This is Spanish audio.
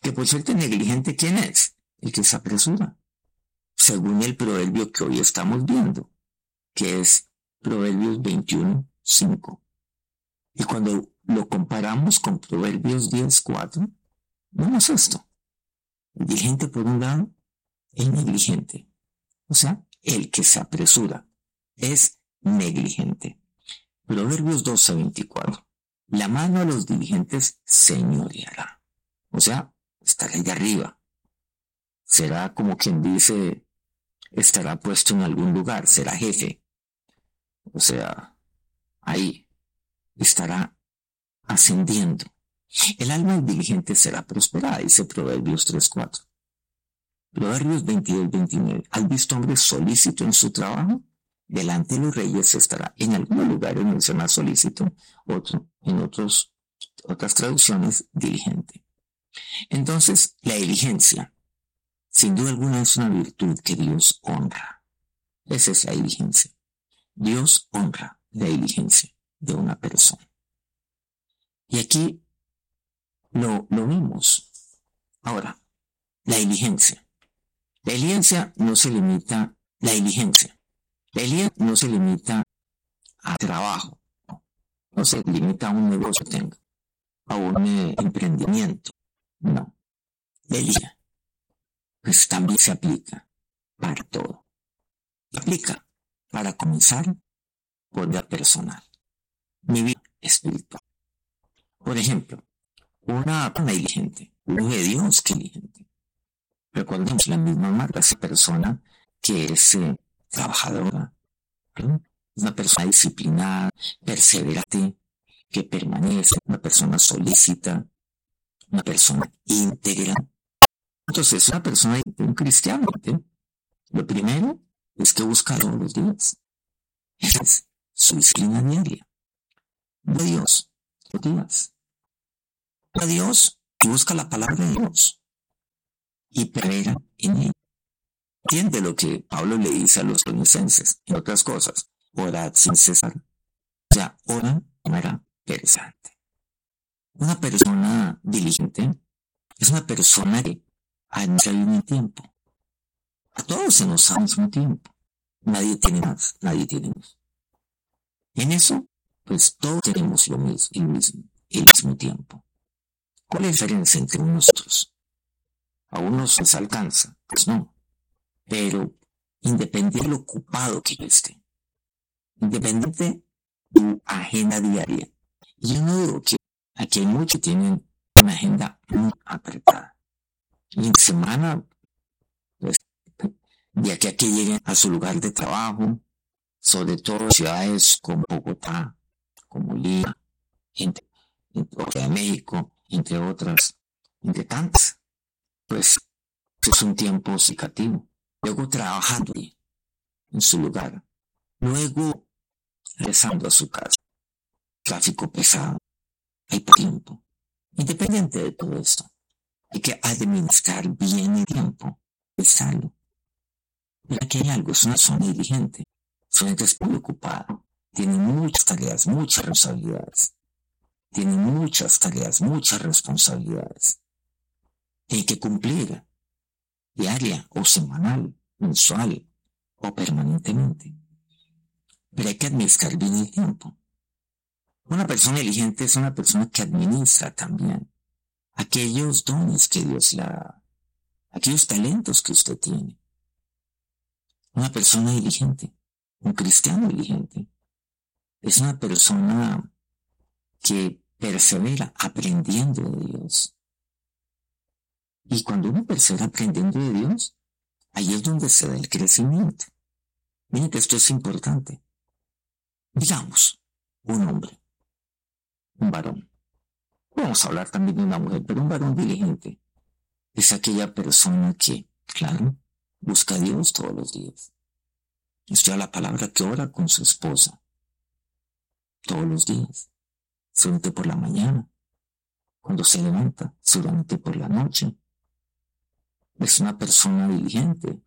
Que por cierto, negligente, ¿quién es? El que se apresura, según el proverbio que hoy estamos viendo, que es Proverbios 21:5. Y cuando lo comparamos con Proverbios 10:4, vemos esto. El diligente por un lado, el negligente. O sea, el que se apresura es negligente. Proverbios 12:24. La mano a los diligentes señoreará. O sea, estará ahí de arriba. Será como quien dice, estará puesto en algún lugar, será jefe. O sea, ahí estará ascendiendo. El alma del diligente será prosperada, dice Proverbios 3:4. Proverbios 22:29. ¿Has visto hombre solícito en su trabajo? Delante de los reyes estará. En algunos lugares menciona solícito, en otras traducciones, diligente. Entonces, la diligencia, sin duda alguna, es una virtud que Dios honra. Esa es la diligencia. Dios honra la diligencia de una persona. Y aquí lo vimos. Ahora, la diligencia. La diligencia no se limita, la diligencia no se limita a trabajo, no se limita a un negocio que tenga, a un emprendimiento. No. La diligencia, pues también se aplica para todo. Se aplica para comenzar por la personal, mi vida espiritual. Por ejemplo, una diligente, uno de Dios que diligente. Recordemos la misma marca, esa persona que es trabajadora, ¿no? Una persona disciplinada, perseverante, que permanece, una persona solícita, una persona íntegra. Entonces, una persona, un cristiano, ¿sí? Lo primero es que busca todos los días. Esa es su disciplina diaria. De Dios, los días. A Dios y busca la palabra de Dios y persevera en él. Entiende lo que Pablo le dice a los colosenses, en otras cosas. Orad sin cesar. O sea, ora de manera perseverante. Una persona diligente es una persona que administra bien el tiempo. A todos se nos da un tiempo. Nadie tiene más, nadie tiene menos. En eso, pues todos tenemos lo mismo, el mismo tiempo. ¿Cuál es la diferencia entre nosotros? A unos les alcanza, pues no. Pero independiente de lo ocupado que yo esté, independiente de tu agenda diaria, yo no digo que aquí hay muchos que tienen una agenda muy apretada. Y en semana, pues, de aquí a que lleguen a su lugar de trabajo, sobre todo ciudades como Bogotá, como Lima, entre de México, entre otras, entre tantas, pues es un tiempo significativo. Luego trabajando en su lugar, luego regresando a su casa, tráfico pesado, hay poco tiempo. Independiente de todo esto, hay que administrar bien el tiempo, pensarlo. Pero aquí hay algo, es una zona diligente, su gente es muy ocupada, tiene muchas tareas, muchas responsabilidades. Tiene muchas tareas, muchas responsabilidades. Tiene que cumplir diaria o semanal, mensual o permanentemente. Pero hay que administrar bien el tiempo. Una persona diligente es una persona que administra también aquellos dones que Dios le da, aquellos talentos que usted tiene. Una persona diligente, un cristiano diligente, es una persona que persevera aprendiendo de Dios. Y cuando uno persevera aprendiendo de Dios, ahí es donde se da el crecimiento. Miren que esto es importante. Digamos, un hombre, un varón. Vamos a hablar también de una mujer, pero un varón diligente es aquella persona que, claro, busca a Dios todos los días. Estudia la palabra, que ora con su esposa todos los días. Solamente por la mañana, cuando se levanta, solamente por la noche. Es una persona diligente,